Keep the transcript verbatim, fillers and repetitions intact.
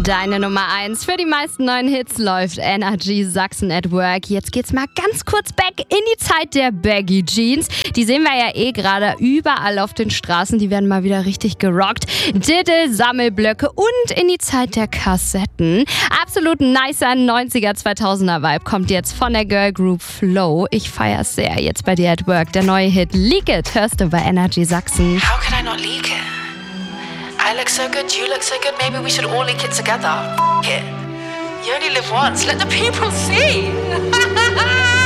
Deine Nummer eins für die meisten neuen Hits läuft Energy Sachsen at Work. Jetzt geht's mal ganz kurz back in die Zeit der Baggy Jeans. Die sehen wir ja eh gerade überall auf den Straßen. Die werden mal wieder richtig gerockt. Diddle, Sammelblöcke und in die Zeit der Kassetten. Absolut nicer neunziger, zweitausender Vibe kommt jetzt von der Girl Group Flow. Ich feier's sehr. Jetzt bei dir at Work. Der neue Hit Leak It hörst du bei Energy Sachsen. How can I not leak it? I look so good, you look so good, maybe we should all leak it together. F- it. You only live once, let the people see.